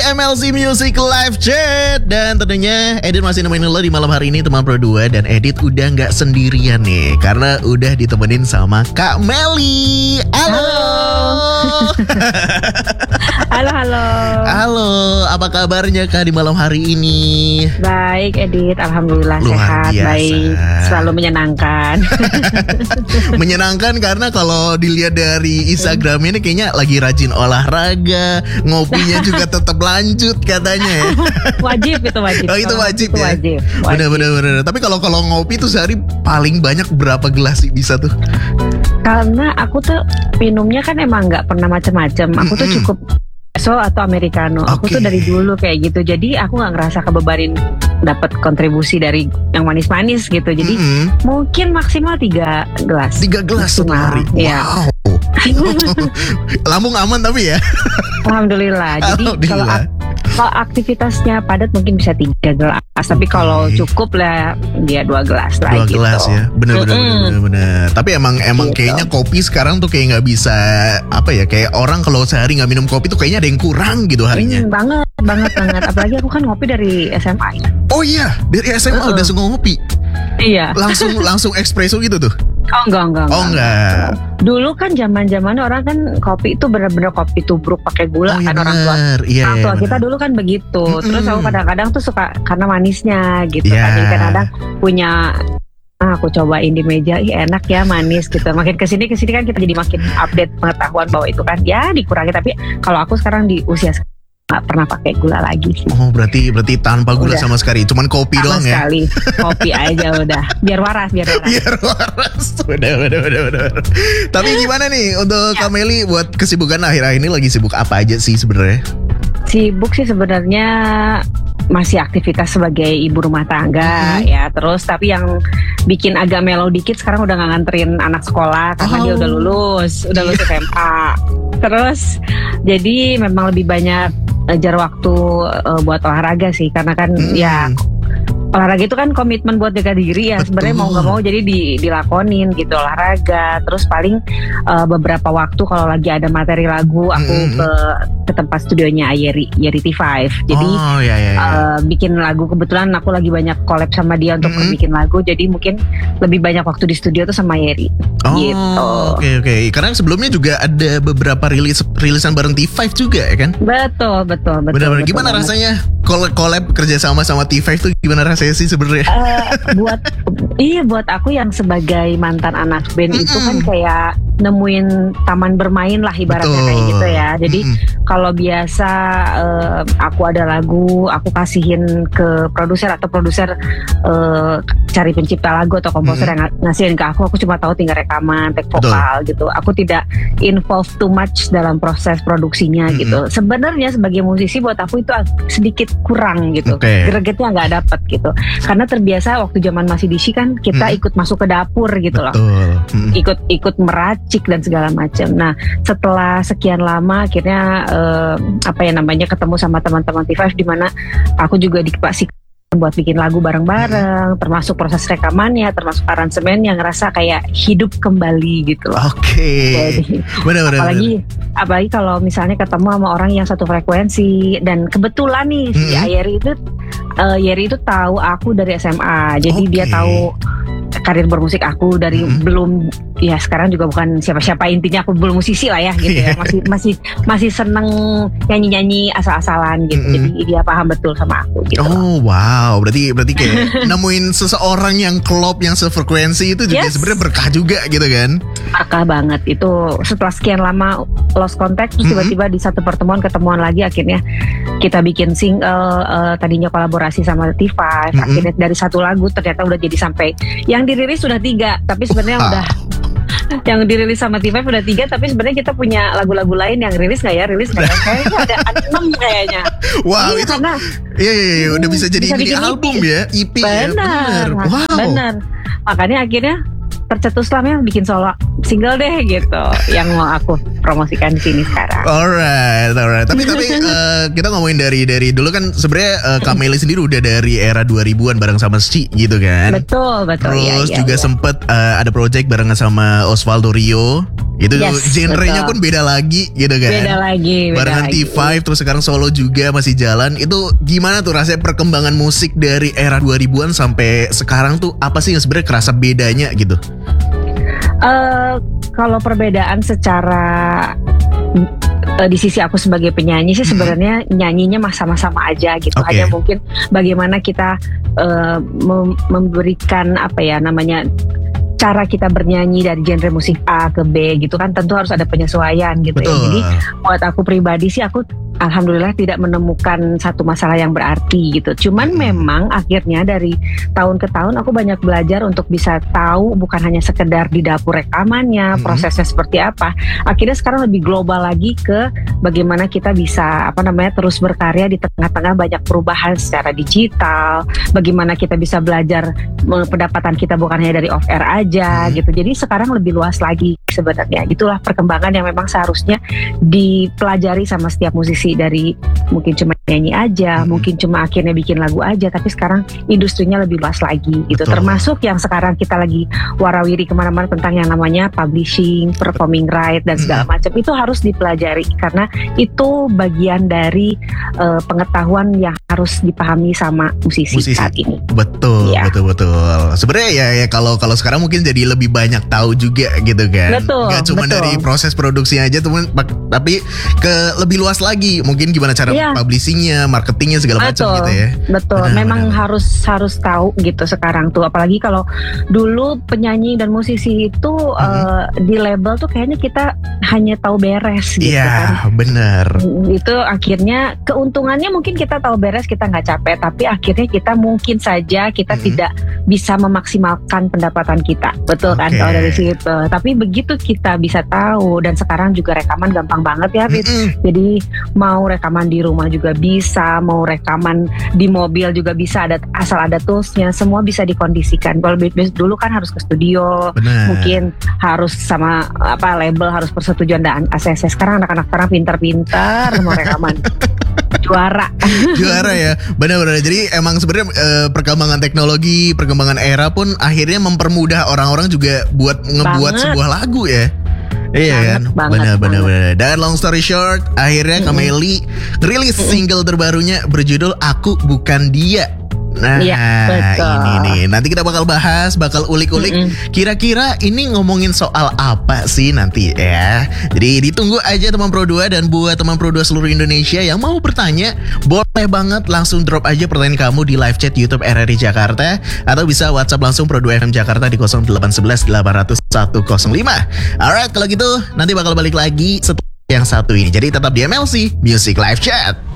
MLC Music Live Chat. Dan tentunya Edit masih nemenin lo di malam hari ini teman Pro 2. Dan Edit udah gak sendirian nih, karena udah ditemenin sama Kak Melly. Halo. Halo. Halo, apa kabarnya Kak di malam hari ini? Baik Edit, alhamdulillah Luar sehat, biasa. baik, selalu menyenangkan. Menyenangkan karena kalau dilihat dari Instagram ini kayaknya lagi rajin olahraga, ngopinya juga tetap lanjut katanya ya. Wajib itu wajib. Oh itu wajib itu ya. Wajib. Bener. Tapi kalau ngopi tuh sehari paling banyak berapa gelas sih bisa tuh? Karena aku tuh minumnya kan emang nggak pernah macam-macam. Aku tuh cukup espresso atau americano. Aku tuh dari dulu kayak gitu. Jadi aku nggak ngerasa kebebanin dapat kontribusi dari yang manis-manis gitu. Jadi mungkin maksimal 3 gelas. 3 gelas satu hari. Ya. Wow. Lambung aman tapi ya. Alhamdulillah. Jadi kalau aktivitasnya padat mungkin bisa 3 gelas. Tapi kalau cukup lah dia 2 gelas lah 2 gitu. gelas ya. Bener. Tapi emang gitu. Kayaknya kopi sekarang tuh kayak nggak bisa apa ya, kayak orang kalau sehari nggak minum kopi tuh kayaknya ada yang kurang gitu harinya. Banget. Apalagi aku kan ngopi dari SMA ya. Oh iya, dari SMA udah suka ngopi. Iya. Langsung espresso gitu tuh. Oh enggak. Dulu kan zaman-zaman orang kan kopi itu bener-bener kopi tubruk pakai gula kan orang tua. Iya, orang tua kita dulu kan begitu. Terus aku kadang-kadang tuh suka karena manisnya gitu kan. Jadi kadang-kadang punya aku cobain di meja, enak ya manis gitu. Makin kesini kan kita jadi makin update pengetahuan bahwa itu kan ya dikurangi. Tapi kalau aku sekarang di usia nggak pernah pakai gula lagi sih. Oh berarti tanpa gula sama sekali, cuman kopi doang ya? Sama sekali, kopi aja udah, biar waras. Biar waras, bener. Tapi gimana nih untuk Kak Melly buat kesibukan akhir-akhir ini, lagi sibuk apa aja sih sebenarnya? Sibuk sih sebenarnya masih aktivitas sebagai ibu rumah tangga ya, terus tapi yang bikin agak mellow dikit sekarang udah nggak nganterin anak sekolah karena dia udah lulus SMA. Terus jadi memang lebih banyak ajar waktu buat olahraga sih, karena kan ya olahraga itu kan komitmen buat jaga diri ya. Sebenarnya mau nggak mau jadi dilakonin gitu olahraga. Terus paling beberapa waktu kalau lagi ada materi lagu aku ke tempat studionya Yeri T5. Jadi bikin lagu, kebetulan aku lagi banyak collab sama dia untuk bikin lagu. Jadi mungkin lebih banyak waktu di studio tuh sama Yeri. Gitu. Oke. Karena sebelumnya juga ada beberapa rilisan bareng T5 juga ya kan? Betul. Benar. Gimana rasanya collab kerja sama T5 tuh gimana rasanya sih sebenarnya? Buat aku yang sebagai mantan anak band itu kan kayak nemuin taman bermain lah ibaratnya kayak gitu ya. Jadi kalau biasa aku ada lagu, aku kasihin ke produser atau produser cari pencipta lagu atau komposer yang ngasihin ke aku cuma tahu tinggal rekaman, take vokal gitu. Aku tidak involve too much dalam proses produksinya gitu. Sebenarnya sebagai musisi buat aku itu sedikit kurang gitu. Gregetnya nggak dapet gitu. Karena terbiasa waktu zaman masih di kan kita ikut masuk ke dapur gitu loh. Ikut meracik dan segala macam. Nah, setelah sekian lama akhirnya ketemu sama teman-teman T5 di mana aku juga dikasih buat bikin lagu bareng-bareng, termasuk proses rekamannya, termasuk aransemennya, ngerasa kayak hidup kembali gitu loh. Benar. Apalagi kalau misalnya ketemu sama orang yang satu frekuensi, dan kebetulan nih si Yeri itu tahu aku dari SMA, jadi dia tahu karir bermusik aku dari belum ya, sekarang juga bukan siapa-siapa, intinya aku belum musisi lah ya gitu ya, masih seneng nyanyi asal-asalan gitu. Jadi dia paham betul sama aku gitu. Wow, berarti kayak nemuin seseorang yang klop, yang sefrekuensi itu juga sebenarnya berkah juga gitu kan? Berkah banget itu. Setelah sekian lama lost contact, terus tiba-tiba di satu pertemuan ketemuan lagi, akhirnya kita bikin single, tadinya kolaborasi sama T5, akhirnya dari satu lagu ternyata udah jadi sampai yang dirilis sudah 3, tapi sebenarnya udah yang dirilis sama T5 udah 3, tapi sebenarnya kita punya lagu-lagu lain yang rilis nggak ya? Kayaknya ada 6 kayaknya. Wow, itu karena udah bisa jadi album ya, EP. Benar. Makanya akhirnya tercetuslah bikin solo single deh gitu, yang mau aku promosikan di sini sekarang. Alright. Tapi kita ngomongin dari dulu kan sebenarnya Kak Melly sendiri udah dari era 2000-an bareng sama Sci gitu kan. Betul. Terus juga sempet ada project barengan sama Osvaldo Rio. Itu Yes, genrenya betul. pun beda lagi gitu kan. Beda lagi. Barengan T5 terus sekarang solo juga masih jalan. Itu gimana tuh rasanya perkembangan musik dari era 2000-an sampai sekarang tuh apa sih yang sebenarnya kerasa bedanya gitu? Kalau perbedaan secara di sisi aku sebagai penyanyi sih sebenarnya nyanyinya sama-sama aja gitu. Oke. Hanya mungkin bagaimana kita memberikan apa ya namanya, cara kita bernyanyi dari genre musik A ke B gitu kan, tentu harus ada penyesuaian gitu ya. Betul. Jadi buat aku pribadi sih, aku alhamdulillah tidak menemukan satu masalah yang berarti gitu. Cuman memang akhirnya dari tahun ke tahun aku banyak belajar untuk bisa tahu bukan hanya sekedar di dapur rekamannya, prosesnya seperti apa. Akhirnya sekarang lebih global lagi ke bagaimana kita bisa terus berkarya di tengah-tengah banyak perubahan secara digital. Bagaimana kita bisa belajar pendapatan kita bukan hanya dari off air aja gitu. Jadi sekarang lebih luas lagi sebenarnya. Itulah perkembangan yang memang seharusnya dipelajari sama setiap musisi, dari mungkin cuma nyanyi aja, mungkin cuma akhirnya bikin lagu aja, tapi sekarang industrinya lebih luas lagi gitu. Betul. Termasuk yang sekarang kita lagi warawiri kemana-mana tentang yang namanya publishing, performing right dan segala macam, itu harus dipelajari karena itu bagian dari pengetahuan yang harus dipahami sama musisi saat ini. Betul, Ya. betul. Sebenarnya ya kalau sekarang mungkin jadi lebih banyak tahu juga gitu kan. Betul, Gak cuma betul. dari proses produksi aja tapi ke lebih luas lagi. Mungkin gimana cara Iya. publishingnya, marketingnya segala macam gitu ya. Betul. Benar, Memang benar. harus tahu gitu sekarang tuh. Apalagi kalau dulu penyanyi dan musisi itu di label tuh kayaknya kita hanya tahu beres gitu kan. Iya, benar. Itu akhirnya keuntungannya mungkin kita tahu beres, kita nggak capek, tapi akhirnya kita mungkin saja kita tidak bisa memaksimalkan pendapatan kita. Betul kan Oke. kalau dari situ. Tapi begitu kita bisa tahu, dan sekarang juga rekaman gampang banget ya, Fit. Jadi mau rekaman di rumah juga bisa, mau rekaman di mobil juga bisa, asal ada toolsnya, semua bisa dikondisikan. Kalau dulu kan harus ke studio, Benar. mungkin harus sama label, harus persetujuan dan ACC. Sekarang anak-anak sekarang pintar-pintar mau rekaman. Juara. Juara ya, benar-benar. Jadi emang sebenarnya perkembangan teknologi, perkembangan era pun akhirnya mempermudah orang-orang juga buat ngebuat Banget. sebuah lagu ya. Iya kan, Banget. benar. Dan long story short, akhirnya Kak Melly rilis single terbarunya berjudul Aku Bukan Dia. Nah, Iya, betul. ini nih. Nanti kita bakal bahas, bakal ulik-ulik. Kira-kira ini ngomongin soal apa sih nanti ya. Jadi ditunggu aja teman Pro 2. Dan buat teman Pro 2 seluruh Indonesia yang mau bertanya, boleh banget langsung drop aja pertanyaan kamu di live chat YouTube RRI Jakarta. Atau bisa WhatsApp langsung Pro 2 FM Jakarta di 0811 800 105. Alright, kalau gitu nanti bakal balik lagi setelah yang satu ini. Jadi tetap di MLC Music Live Chat.